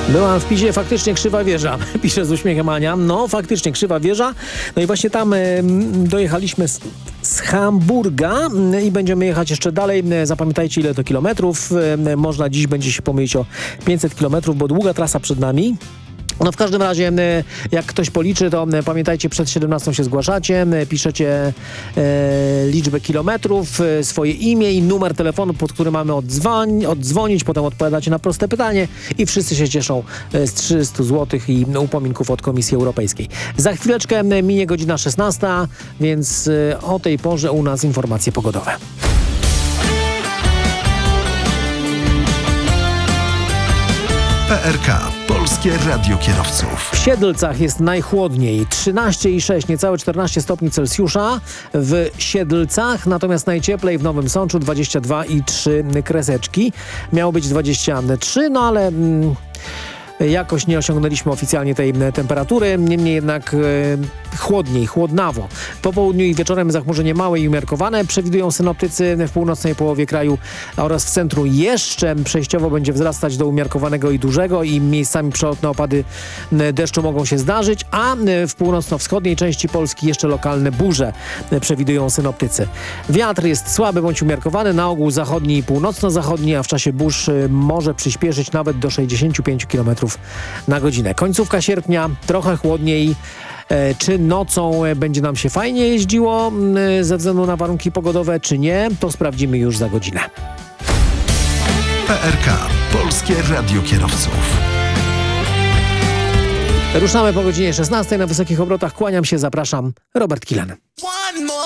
Byłam w Pizie, faktycznie krzywa wieża, pisze z uśmiechem Ania. No, faktycznie krzywa wieża. No i właśnie tam dojechaliśmy z Hamburga i będziemy jechać jeszcze dalej. Zapamiętajcie, ile to kilometrów. Można dziś będzie się pomylić o 500 kilometrów, bo długa trasa przed nami. No w każdym razie, jak ktoś policzy, to pamiętajcie, przed 17 się zgłaszacie, piszecie liczbę kilometrów, swoje imię i numer telefonu, pod który mamy oddzwonić, potem odpowiadacie na proste pytanie i wszyscy się cieszą z 300 zł i upominków od Komisji Europejskiej. Za chwileczkę minie godzina 16, więc o tej porze u nas informacje pogodowe. PRK, Polskie Radio Kierowców. W Siedlcach jest najchłodniej, 13,6, niecałe 14 stopni Celsjusza w Siedlcach, natomiast najcieplej w Nowym Sączu 22,3 kreseczki. Miało być 23, no ale jakoś nie osiągnęliśmy oficjalnie tej temperatury, niemniej jednak chłodniej, chłodnawo. Po południu i wieczorem zachmurzenie małe i umiarkowane przewidują synoptycy w północnej połowie kraju oraz w centrum jeszcze przejściowo będzie wzrastać do umiarkowanego i dużego i miejscami przelotne opady deszczu mogą się zdarzyć, a w północno-wschodniej części Polski jeszcze lokalne burze przewidują synoptycy. Wiatr jest słaby bądź umiarkowany, na ogół zachodni i północno-zachodni, a w czasie burz może przyspieszyć nawet do 65 km na godzinę. Końcówka sierpnia, trochę chłodniej. Czy nocą będzie nam się fajnie jeździło ze względu na warunki pogodowe, czy nie, to sprawdzimy już za godzinę. PRK, Polskie Radio Kierowców. Ruszamy po godzinie 16 na wysokich obrotach. Kłaniam się, zapraszam. Robert Kilan.